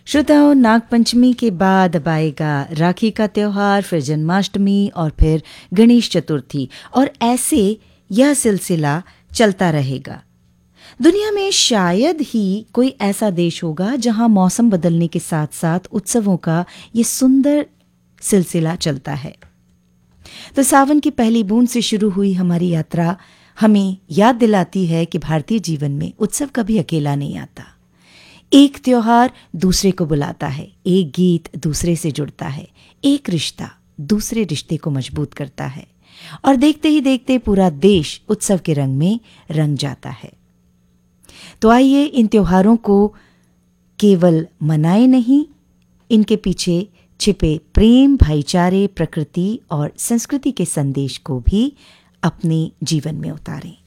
श्रोताओं, नागपंचमी के बाद अब आएगा राखी का त्योहार, फिर जन्माष्टमी और फिर गणेश चतुर्थी, और ऐसे यह सिलसिला चलता रहेगा। दुनिया में शायद ही कोई ऐसा देश होगा जहां मौसम बदलने के साथ साथ उत्सवों का ये सुंदर सिलसिला चलता है। तो सावन की पहली बूंद से शुरू हुई हमारी यात्रा हमें याद दिलाती है कि भारतीय जीवन में उत्सव कभी अकेला नहीं आता। एक त्योहार दूसरे को बुलाता है, एक गीत दूसरे से जुड़ता है, एक रिश्ता दूसरे रिश्ते को मजबूत करता है, और देखते ही देखते पूरा देश उत्सव के रंग में रंग जाता है। तो आइए इन त्योहारों को केवल मनाए नहीं, इनके पीछे छिपे प्रेम, भाईचारे, प्रकृति और संस्कृति के संदेश को भी अपने जीवन में उतारें।